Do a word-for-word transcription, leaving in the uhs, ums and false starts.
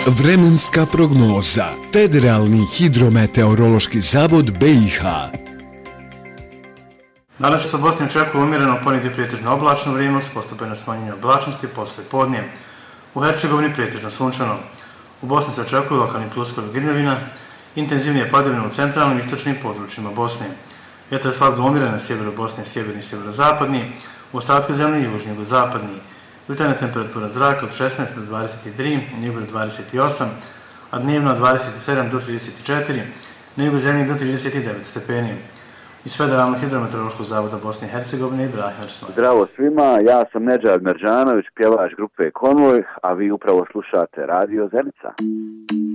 Vremenska prognoza. Federalni hidrometeorološki zavod B i H. Danas se u Bosni očekuje umjereno ponegdje prijetežno oblačno vrijeme s postepenim smanjenjem oblačnosti posle podne. U Hercegovini prijetežno sunčano. U Bosni se očekuje lokalni pljuskovi grmljavina, intenzivnije padavine u centralnim i istočnim područjima Bosne. Vjetar slab do umjeren na sjeveru Bosne, sjeverni i sjeverozapadni, u ostatku zemlje južni i jugozapadni. Jutarnja temperatura zraka od šesnaest do dvadeset tri, na jugu do dvadeset osam, a dnevno od dvadeset sedam do trideset četiri, na jugu zemlje do trideset devet stepeni. Iz Federalnog hidrometeorološkog zavoda Bosne i Hercegovine, Ibrahim Arslan. Zdravo svima, ja sam Nedžad Merđanović, pjevač grupe Konvoj, a vi upravo slušate Radio Zenica.